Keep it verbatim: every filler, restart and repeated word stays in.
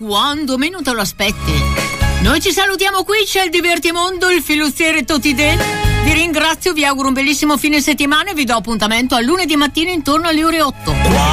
quando meno te lo aspetti. Noi ci salutiamo qui, c'è il Divertimondo, il filustiere Totide. Vi ringrazio, vi auguro un bellissimo fine settimana e vi do appuntamento a lunedì mattina intorno alle ore otto.